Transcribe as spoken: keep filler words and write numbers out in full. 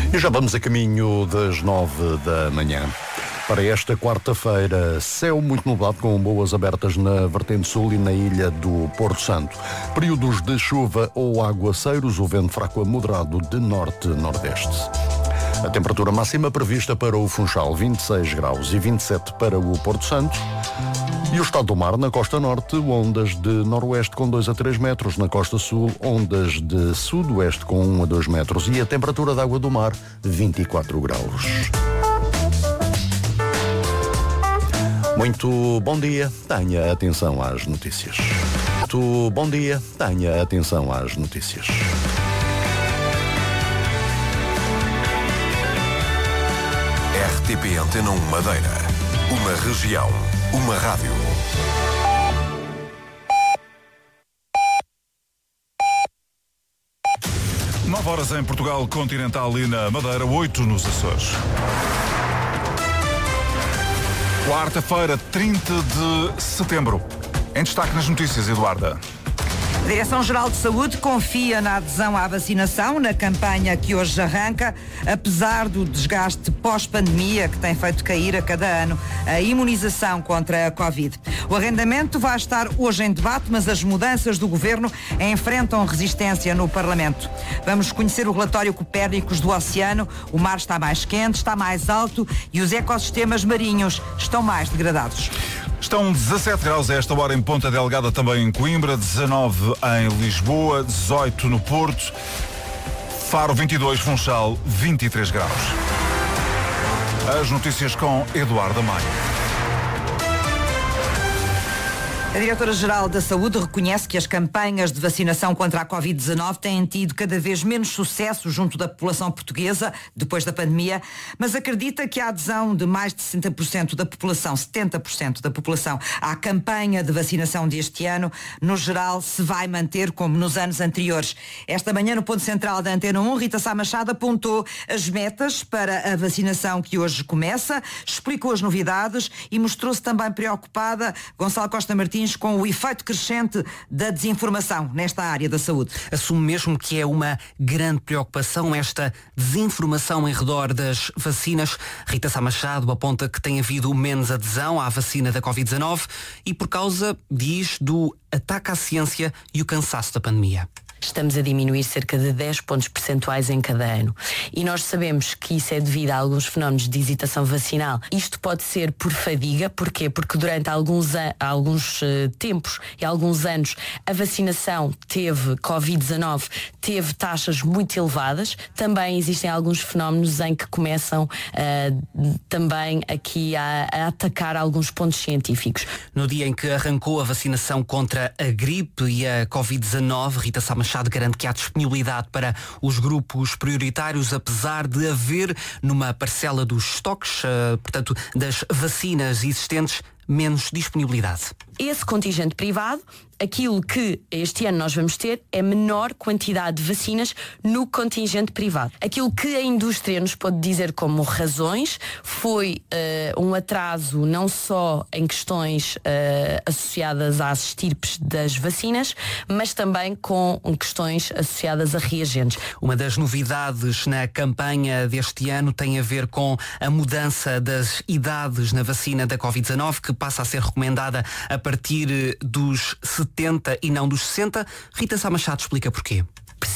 E já vamos a caminho das nove da manhã. Para esta quarta-feira, céu muito nublado com boas abertas na vertente sul e na ilha do Porto Santo. Períodos de chuva ou aguaceiros, o vento fraco a moderado de norte-nordeste. A temperatura máxima prevista para o Funchal, vinte e seis graus e vinte e sete para o Porto Santo. E o estado do mar, na costa norte, ondas de noroeste com dois a três metros. Na costa sul, ondas de sudoeste com um a dois metros. E a temperatura da água do mar, vinte e quatro graus. Muito bom dia, tenha atenção às notícias. Muito bom dia, tenha atenção às notícias. R T P Antena um Madeira. Uma região. Uma rádio. nove horas em Portugal Continental e na Madeira, oito nos Açores. Quarta-feira, trinta de setembro. Em destaque nas notícias, Eduarda. A Direção-Geral de Saúde confia na adesão à vacinação na campanha que hoje arranca, apesar do desgaste pós-pandemia que tem feito cair a cada ano a imunização contra a Covid. O arrendamento vai estar hoje em debate, mas as mudanças do Governo enfrentam resistência no Parlamento. Vamos conhecer o relatório Copérnicos do Oceano. O mar está mais quente, está mais alto e os ecossistemas marinhos estão mais degradados. Estão dezassete graus a esta hora em Ponta Delgada, também em Coimbra, dezanove em Lisboa, dezoito no Porto, Faro vinte e dois, Funchal vinte e três graus. As notícias com Eduardo Maia. A Diretora-Geral da Saúde reconhece que as campanhas de vacinação contra a covid dezanove têm tido cada vez menos sucesso junto da população portuguesa depois da pandemia, mas acredita que a adesão de mais de sessenta por cento da população, setenta por cento da população, à campanha de vacinação deste ano, no geral, se vai manter como nos anos anteriores. Esta manhã, no ponto central da Antena um, Rita Sá Machado apontou as metas para a vacinação que hoje começa, explicou as novidades e mostrou-se também preocupada, Gonçalo Costa Martins, com o efeito crescente da desinformação nesta área da saúde. Assume mesmo que é uma grande preocupação esta desinformação em redor das vacinas. Rita Sá Machado aponta que tem havido menos adesão à vacina da covid dezanove e por causa, diz, do ataque à ciência e o cansaço da pandemia. Estamos a diminuir cerca de dez pontos percentuais em cada ano. E nós sabemos que isso é devido a alguns fenómenos de hesitação vacinal. Isto pode ser por fadiga. Porquê? Porque durante alguns, an- alguns uh, tempos e alguns anos a vacinação teve, covid dezanove, teve taxas muito elevadas. Também existem alguns fenómenos em que começam uh, também aqui a, a atacar alguns pontos científicos. No dia em que arrancou a vacinação contra a gripe e a covid dezanove, Rita Sá Machado garante que há disponibilidade para os grupos prioritários, apesar de haver numa parcela dos estoques, uh, portanto, das vacinas existentes, menos disponibilidade. Esse contingente privado, aquilo que este ano nós vamos ter é menor quantidade de vacinas no contingente privado. Aquilo que a indústria nos pode dizer como razões foi uh, um atraso não só em questões uh, associadas às estirpes das vacinas, mas também com questões associadas a reagentes. Uma das novidades na campanha deste ano tem a ver com a mudança das idades na vacina da covid dezanove, que passa a ser recomendada a partir dos setenta e não dos sessenta. Rita Sá Machado explica porquê.